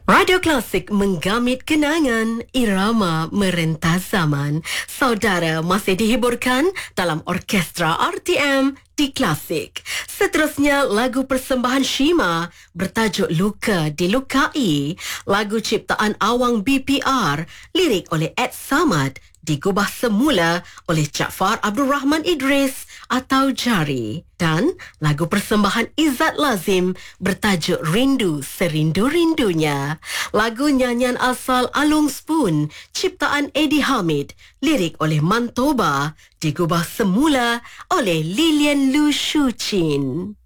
Radio Klasik menggamit kenangan, irama merentas zaman. Saudara masih dihiburkan dalam orkestra RTM di Klasik. Seterusnya, lagu persembahan Shima bertajuk Luka Dilukai. Lagu ciptaan Awang BPR, lirik oleh Ed Samad, digubah semula oleh Jaafar Abdul Rahman Idris atau Jari. Dan lagu persembahan Izzat Lazim bertajuk Rindu Serindu-Rindunya. Lagu nyanyian asal Alung Spoon, ciptaan Eddie Hamid, lirik oleh Mantoba, digubah semula oleh Lilian Lu Shuqin.